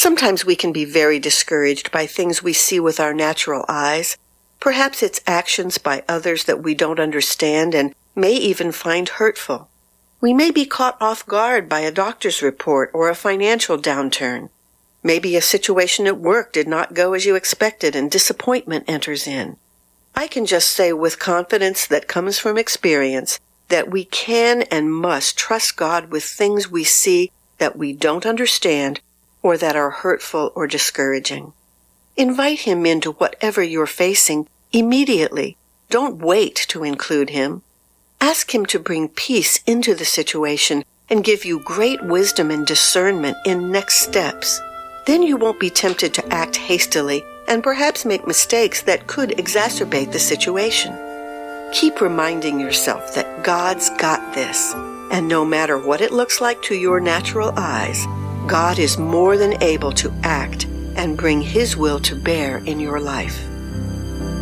Sometimes we can be very discouraged by things we see with our natural eyes. Perhaps it's actions by others that we don't understand and may even find hurtful. We may be caught off guard by a doctor's report or a financial downturn. Maybe a situation at work did not go as you expected and disappointment enters in. I can just say with confidence that comes from experience that we can and must trust God with things we see that we don't understand or that are hurtful or discouraging. Invite Him into whatever you're facing immediately. Don't wait to include Him. Ask Him to bring peace into the situation and give you great wisdom and discernment in next steps. Then you won't be tempted to act hastily and perhaps make mistakes that could exacerbate the situation. Keep reminding yourself that God's got this, and no matter what it looks like to your natural eyes, God is more than able to act and bring His will to bear in your life.